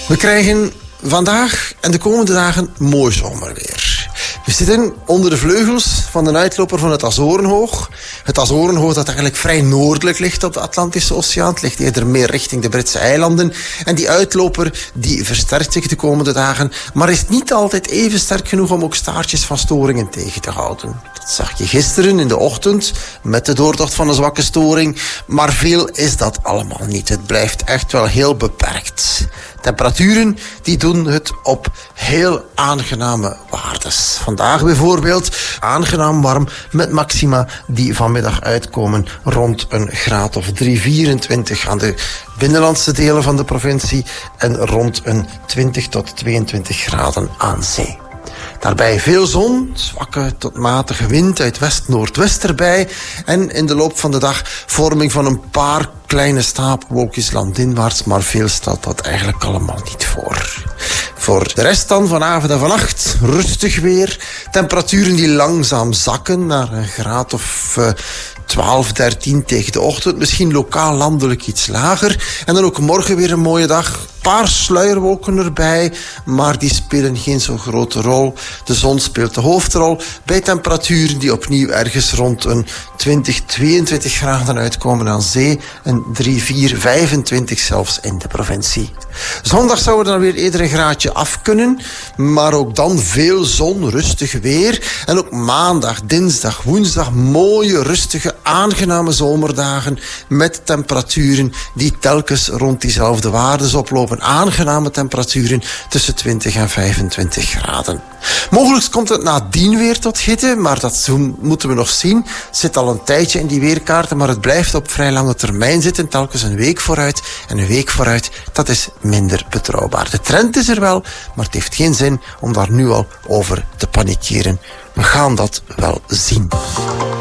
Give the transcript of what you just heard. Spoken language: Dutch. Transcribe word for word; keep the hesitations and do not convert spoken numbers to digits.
We krijgen vandaag en de komende dagen mooi zomerweer. We zitten onder de vleugels van de uitloper van het Azorenhoog. Het Azorenhoog dat eigenlijk vrij noordelijk ligt op de Atlantische Oceaan. Het ligt eerder meer richting de Britse eilanden. En die uitloper die versterkt zich de komende dagen, maar is niet altijd even sterk genoeg om ook staartjes van storingen tegen te houden. Dat zag je gisteren in de ochtend met de doortocht van een zwakke storing. Maar veel is dat allemaal niet. Het blijft echt wel heel beperkt. Temperaturen die doen het op heel aangename waardes. Vandaag bijvoorbeeld aangenaam warm met maxima die vanmiddag uitkomen rond een graad of drie, vierentwintig aan de binnenlandse delen van de provincie en rond een twintig tot tweeëntwintig graden aan zee. Daarbij veel zon, zwakke tot matige wind uit west-noordwest erbij en in de loop van de dag vorming van een paar kleine stapelwolkjes landinwaarts, maar veel stelt dat eigenlijk allemaal niet voor. Voor de rest dan vanavond en vannacht rustig weer. Temperaturen die langzaam zakken naar een graad of uh, twaalf, dertien tegen de ochtend. Misschien lokaal landelijk iets lager. En dan ook morgen weer een mooie dag. Een paar sluierwolken erbij, maar die spelen geen zo grote rol. De zon speelt de hoofdrol bij temperaturen die opnieuw ergens rond een twintig, tweeëntwintig graden uitkomen aan zee. En drie, vier, vijfentwintig zelfs in de provincie. Zondag zou er dan weer eerder een graadje af kunnen, maar ook dan veel zon, rustig weer. En ook maandag, dinsdag, woensdag mooie, rustige, aangename zomerdagen met temperaturen die telkens rond diezelfde waardes oplopen. Aangename temperaturen tussen twintig en vijfentwintig graden. Mogelijk komt het nadien weer tot hitte, maar dat moeten we nog zien. Het zit al een tijdje in die weerkaarten, maar het blijft op vrij lange termijn zitten, telkens een week vooruit. En een week vooruit, dat is minder betrouwbaar. De trend is er wel, maar het heeft geen zin om daar nu al over te panikeren. We gaan dat wel zien.